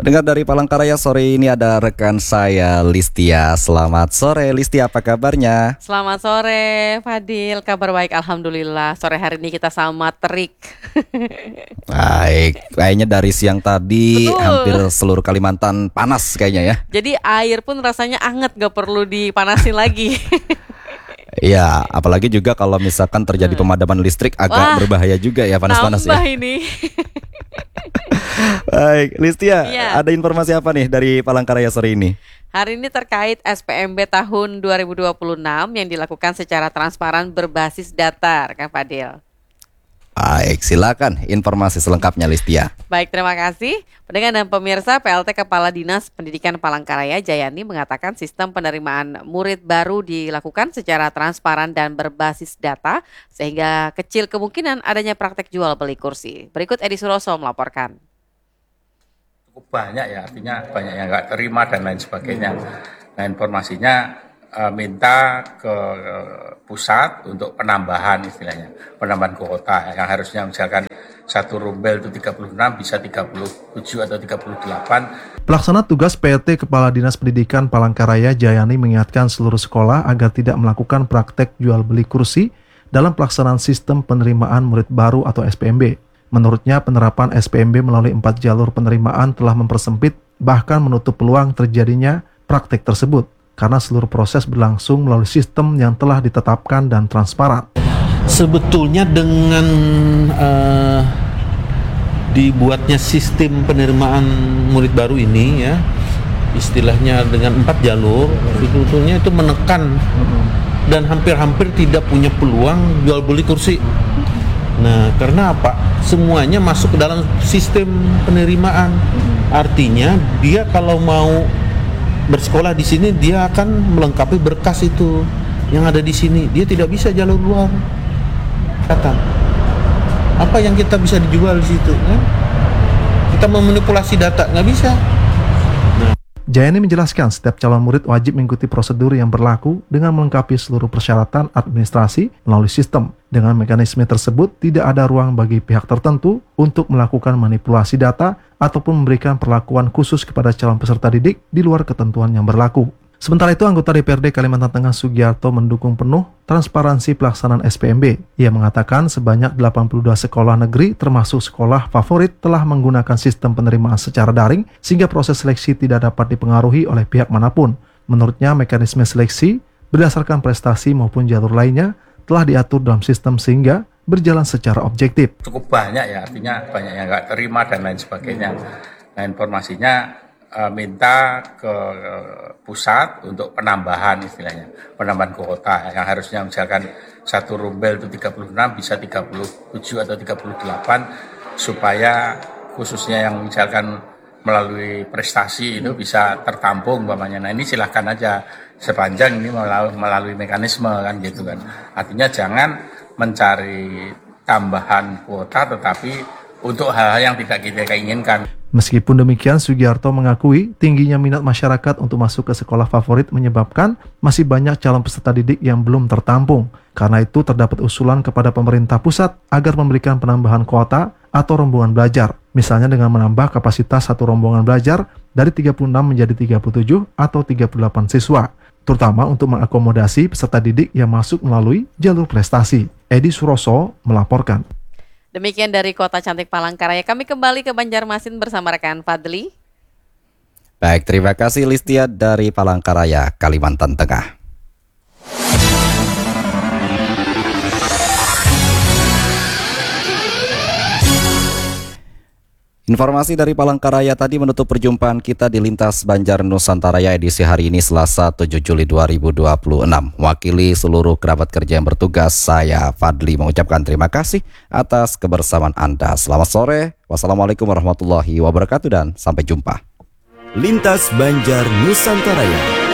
Pendengar dari Palangkaraya, sore ini ada rekan saya Listia. Selamat sore Listia, apa kabarnya? Selamat sore Fadil, kabar baik alhamdulillah. Sore hari ini kita sama terik. Baik, kayaknya dari siang tadi Betul. hampir seluruh Kalimantan panas kayaknya ya. Jadi air pun rasanya anget, gak perlu dipanasin lagi. Iya, apalagi juga kalau misalkan terjadi pemadaman listrik agak berbahaya juga ya, panas-panas ya. Tambah ini. Baik, Listia, Iya. ada informasi apa nih dari Palangkaraya sore ini? Hari ini terkait SPMB tahun 2026 yang dilakukan secara transparan berbasis data, Kang Fadil. Baik, silakan informasi selengkapnya Listia. Baik, terima kasih. Pendengar dan pemirsa, PLT Kepala Dinas Pendidikan Palangkaraya Jayani mengatakan sistem penerimaan murid baru dilakukan secara transparan dan berbasis data sehingga kecil kemungkinan adanya praktek jual beli kursi. Berikut Edi Suroso melaporkan. Cukup banyak ya, artinya banyak yang nggak terima dan lain sebagainya. Nah, informasinya minta ke pusat untuk penambahan istilahnya, penambahan kuota yang harusnya misalkan satu rumbel itu 36 bisa 37 atau 38. Pelaksana tugas PLT Kepala Dinas Pendidikan Palangkaraya Jayani mengingatkan seluruh sekolah agar tidak melakukan praktek jual beli kursi dalam pelaksanaan sistem penerimaan murid baru atau SPMB. Menurutnya, penerapan SPMB melalui 4 jalur penerimaan telah mempersempit bahkan menutup peluang terjadinya praktek tersebut karena seluruh proses berlangsung melalui sistem yang telah ditetapkan dan transparan. Sebetulnya dengan dibuatnya sistem penerimaan murid baru ini ya, istilahnya dengan 4 jalur, sebetulnya itu menekan dan hampir-hampir tidak punya peluang jual beli kursi. Nah, karena apa? Semuanya masuk ke dalam sistem penerimaan. Artinya dia kalau mau bersekolah di sini dia akan melengkapi berkas itu yang ada di sini. Dia tidak bisa jalur luar. Kata apa yang kita bisa dijual di situ? Kan? Kita memanipulasi data nggak bisa. Jayani menjelaskan setiap calon murid wajib mengikuti prosedur yang berlaku dengan melengkapi seluruh persyaratan administrasi melalui sistem. Dengan mekanisme tersebut, tidak ada ruang bagi pihak tertentu untuk melakukan manipulasi data ataupun memberikan perlakuan khusus kepada calon peserta didik di luar ketentuan yang berlaku. Sementara itu, anggota DPRD Kalimantan Tengah Sugiarto mendukung penuh transparansi pelaksanaan SPMB. Ia mengatakan sebanyak 82 sekolah negeri termasuk sekolah favorit telah menggunakan sistem penerimaan secara daring sehingga proses seleksi tidak dapat dipengaruhi oleh pihak manapun. Menurutnya, mekanisme seleksi berdasarkan prestasi maupun jalur lainnya telah diatur dalam sistem sehingga berjalan secara objektif. Cukup banyak ya, artinya banyak yang nggak terima dan lain sebagainya. Nah, informasinya minta ke pusat untuk penambahan istilahnya, penambahan kuota yang harusnya misalkan satu rumbel itu 36 bisa 37 atau 38 supaya khususnya yang misalkan melalui prestasi itu bisa tertampung umpamanya. Nah, ini silahkan aja sepanjang ini melalui mekanisme kan gitu kan. Artinya jangan mencari tambahan kuota tetapi untuk hal-hal yang tidak kita inginkan. Meskipun demikian, Sugiarto mengakui tingginya minat masyarakat untuk masuk ke sekolah favorit menyebabkan masih banyak calon peserta didik yang belum tertampung. Karena itu terdapat usulan kepada pemerintah pusat agar memberikan penambahan kuota atau rombongan belajar. Misalnya dengan menambah kapasitas satu rombongan belajar dari 36 menjadi 37 atau 38 siswa. Terutama untuk mengakomodasi peserta didik yang masuk melalui jalur prestasi. Edi Suroso melaporkan. Demikian dari Kota Cantik Palangkaraya. Kami kembali ke Banjarmasin bersama rekan Fadli. Baik, terima kasih Listia dari Palangkaraya, Kalimantan Tengah. Informasi dari Palangkaraya tadi menutup perjumpaan kita di Lintas Banjar Nusantara edisi hari ini Selasa 7 Juli 2026. Wakili seluruh kerabat kerja yang bertugas, saya Fadli mengucapkan terima kasih atas kebersamaan Anda. Selamat sore, wassalamualaikum warahmatullahi wabarakatuh dan sampai jumpa. Lintas Banjar Nusantara.